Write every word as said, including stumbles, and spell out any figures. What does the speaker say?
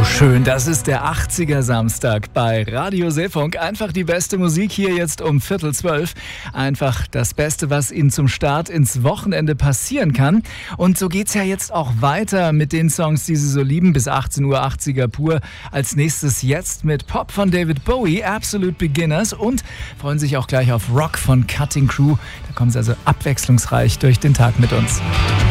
Schön, das ist der achtziger Samstag bei Radio Seefunk. Einfach die beste Musik hier jetzt um Viertel zwölf. Einfach das Beste, was Ihnen zum Start ins Wochenende passieren kann. Und so geht's ja jetzt auch weiter mit den Songs, die Sie so lieben. Bis achtzehn Uhr achtziger pur. Als nächstes jetzt mit Pop von David Bowie, Absolute Beginners. Und freuen sich auch gleich auf Rock von Cutting Crew. Da kommen Sie also abwechslungsreich durch den Tag mit uns.